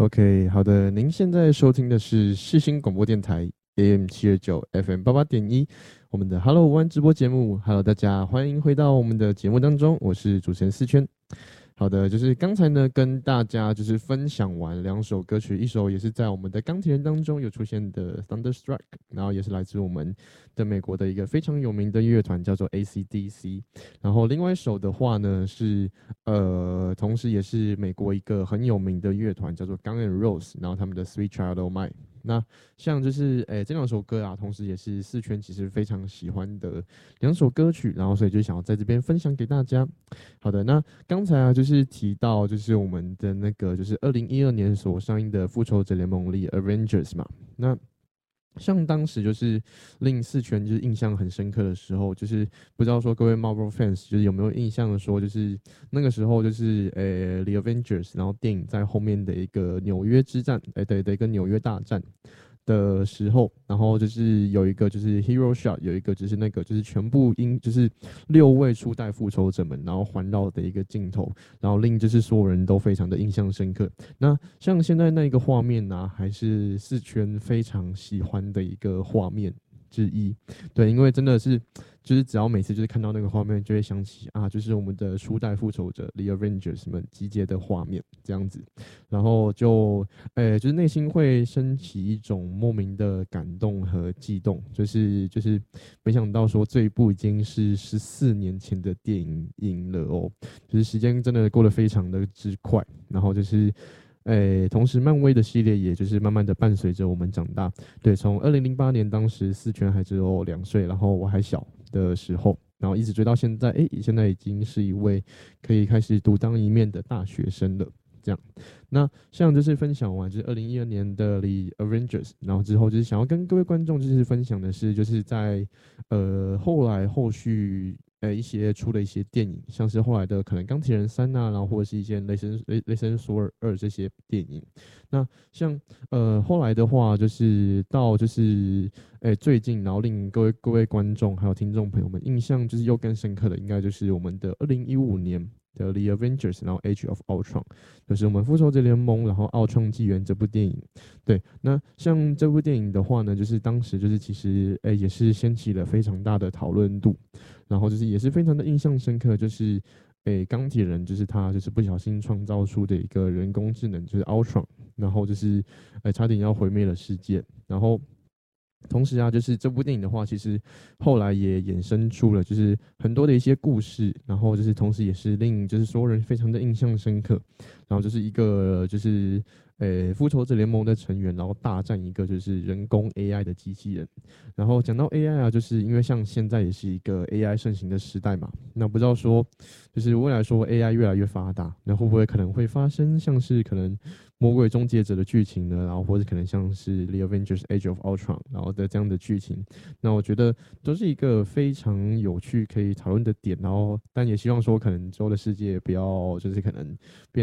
OK，好的，您现在收听的是世新广播电台 AM729 FM 88.1，我们的 Hello 湾直播节目。Hello，大家欢迎回到我们的节目当中，我是主持人思圈。好的，就是刚才呢，跟大家就是分享完2首歌曲，一首也是在我们的钢铁人当中有出现的 Thunderstruck，然后也是来自我们的美国的一个非常有名的乐团叫做 AC/DC，然后另外一首的话呢是同时也是美国一个很有名的乐团叫做 Guns N' Roses，然后他们的 Sweet Child O' Mine。那像就是这2首歌啊，同时也是四圈其实非常喜欢的2首歌曲，然后所以就想要在这边分享给大家。好的，那刚才啊就是提到就是我们的那个就是2012年所上映的《复仇者联盟》里 Avengers 嘛，那像当时就是令四圈就是印象很深刻的时候，就是不知道说各位 Marvel fans 就是有没有印象的说，就是那个时候就是The Avengers，然后电影在后面的一个纽约之战，对的一个纽约大战的时候，然后就是有一个就是 hero shot，有一个就是那个就是全部就是6位初代复仇者们，然后环绕的一个镜头，然后令就是所有人都非常的印象深刻。那像现在那个画面呢、还是四圈非常喜欢的一个画面之一。对，因为真的是，就是只要每次就是看到那个画面，就会想起啊，就是我们的初代复仇者 The Avengers 们集结的画面这样子，然后就是内心会升起一种莫名的感动和悸动，就是没想到说这一部已经是14年前的电影了哦，就是时间真的过得非常的之快，然后就是。同时，漫威的系列也就是慢慢的伴随着我们长大。对，从2008年当时四圈还只有2岁，然后我还小的时候，然后一直追到现在，现在已经是一位可以开始独当一面的大学生了。这样，那像就是分享完就是2012年的《The Avengers》，然后之后就是想要跟各位观众就是分享的是，就是在后续一些出了一些电影，像是后来的可能钢铁人3啊，然后或者是一些雷神索尔2这些电影。那像后来的话，就是到就是最近，然后令各位观众还有听众朋友们印象就是又更深刻的，应该就是我们的2015年的《The Avengers》，然后《Age of Ultron》，就是我们复仇者联盟，然后奥创纪元这部电影。对，那像这部电影的话呢，就是当时就是其实也是掀起了非常大的讨论度。然后就是也是非常的印象深刻，就是钢铁人就是他就是不小心创造出的一个人工智能，就是 Ultron，然后就是差点要毁灭了世界，然后。同时啊，就是这部电影的话，其实后来也衍生出了就是很多的一些故事，然后就是同时也是令就是所有人非常的印象深刻，然后就是一个就是复仇者联盟的成员，然后大战一个就是人工 AI 的机器人。然后讲到 AI 啊，就是因为像现在也是一个 AI 盛行的时代嘛，那不知道说就是未来说 AI 越来越发达，那会不会可能会发生像是可能魔鬼终结者的剧情呢？然后或者可能像是 The Avengers Age of Ultron 然后的这样的剧情，那我觉得都是一个非常有趣可以讨论的点。然后但也希望说可能之后的世界不要就是可能变。